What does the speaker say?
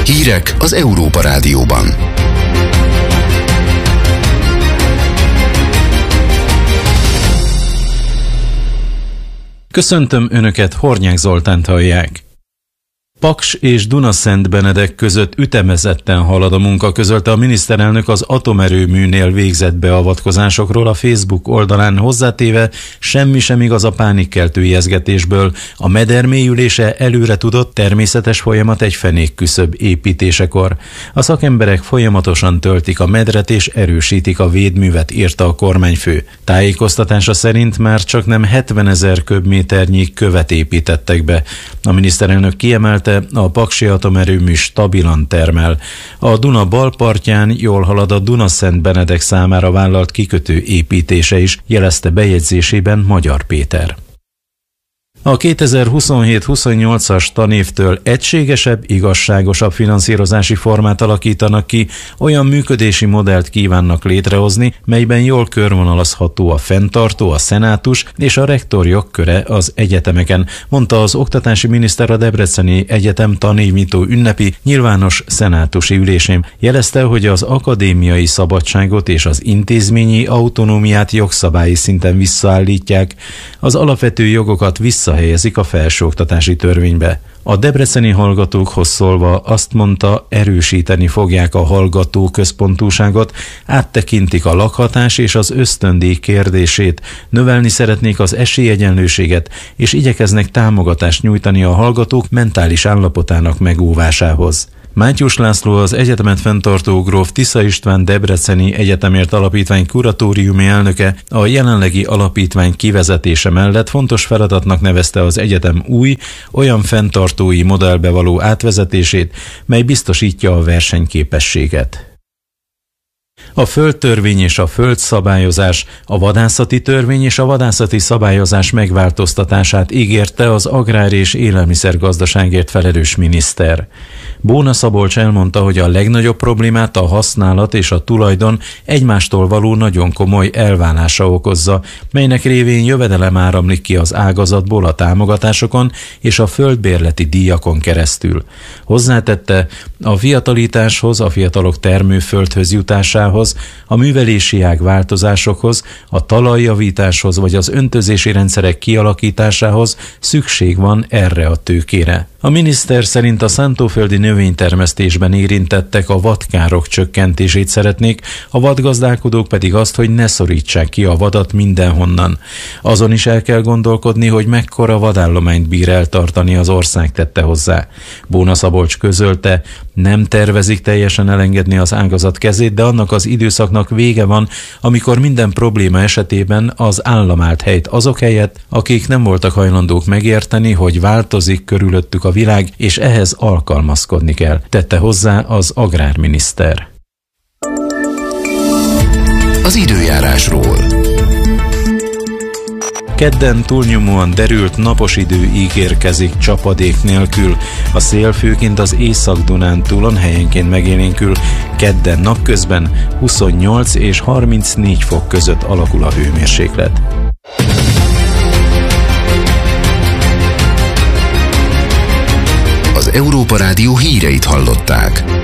Hírek az Európa Rádióban. Köszöntöm Önöket, Hornyák Zoltánt hallják. Paks és Dunaszentbenedek között ütemezetten halad a munka, közölte a miniszterelnök az atomerőműnél végzett beavatkozásokról a Facebook oldalán, hozzátéve, semmi sem igaz a pánikkeltő ijesztgetésből. A meder mélyülése előre tudott, természetes folyamat egy fenékküszöb építésekor. A szakemberek folyamatosan töltik a medret és erősítik a védművet, írta a kormányfő. Tájékoztatása szerint már csaknem 70 000 köbméternyi követ építettek be. A miniszterelnök kiemelte, a paksi atomerőmű stabilan termel. A Duna bal partján jól halad a Dunaszentbenedek számára vállalt kikötő építése is, jelezte bejegyzésében Magyar Péter. A 2027-28-as tanévtől egységesebb, igazságosabb finanszírozási formát alakítanak ki, olyan működési modellt kívánnak létrehozni, melyben jól körvonalazható a fenntartó, a szenátus és a rektor jogköre az egyetemeken, mondta az oktatási miniszter a Debreceni Egyetem tanévnyitó ünnepi nyilvános szenátusi ülésén. Jelezte, hogy az akadémiai szabadságot és az intézményi autonómiát jogszabályi szinten visszaállítják, az alapvető jogokat visszahelyezik a felsőoktatási törvénybe. A debreceni hallgatókhoz szólva azt mondta, erősíteni fogják a hallgató központúságot, áttekintik a lakhatás és az ösztöndíj kérdését, növelni szeretnék az esélyegyenlőséget, és igyekeznek támogatást nyújtani a hallgatók mentális állapotának megóvásához. Mátyus László, az egyetemet fenntartó gróf Tisza István Debreceni Egyetemért Alapítvány kuratóriumi elnöke a jelenlegi alapítvány kivezetése mellett fontos feladatnak nevezte az egyetem új, olyan fenntartói modellbe való átvezetését, mely biztosítja a versenyképességet. A földtörvény és a földszabályozás, a vadászati törvény és a vadászati szabályozás megváltoztatását ígérte az agrár- és élelmiszergazdaságért felelős miniszter. Bóna Szabolcs elmondta, hogy a legnagyobb problémát a használat és a tulajdon egymástól való nagyon komoly elválása okozza, melynek révén jövedelem áramlik ki az ágazatból a támogatásokon és a földbérleti díjakon keresztül. Hozzátette, a fiatalításhoz, a fiatalok termőföldhöz jutásához, a művelési ág változásokhoz, a talajjavításhoz vagy az öntözési rendszerek kialakításához szükség van erre a tőkére. A miniszter szerint a szántóföldi növénytermesztésben érintettek a vadkárok csökkentését szeretnék, a vadgazdálkodók pedig azt, hogy ne szorítsák ki a vadat mindenhonnan. Azon is el kell gondolkodni, hogy mekkora vadállományt bír eltartani az ország, tette hozzá. Bóna Szabolcs közölte, nem tervezik teljesen elengedni az ágazat kezét, de annak az időszaknak vége van, amikor minden probléma esetében az állam állt helyt azok helyett, akik nem voltak hajlandók megérteni, hogy változik körülöttük a világ, és ehhez alkalmazkodni kell, tette hozzá az agrárminiszter. Az időjárásról. Kedden túlnyomóan derült napos idő ígérkezik csapadék nélkül. A szél főként az Észak-Dunántúlon helyenként megélénkül. Kedden napközben 28 és 34 fok között alakul a hőmérséklet. Az Európa Rádió híreit hallották.